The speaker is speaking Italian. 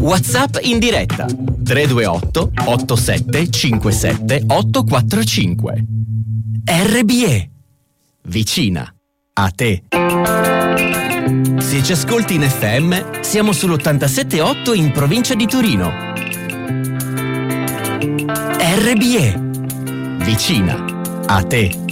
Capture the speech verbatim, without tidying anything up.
WhatsApp in diretta tre due otto otto sette cinque sette otto quattro cinque. R B E, vicina a te. Se ci ascolti in F M, siamo sull'ottantasette virgola otto in provincia di Torino. R B E, vicina a te.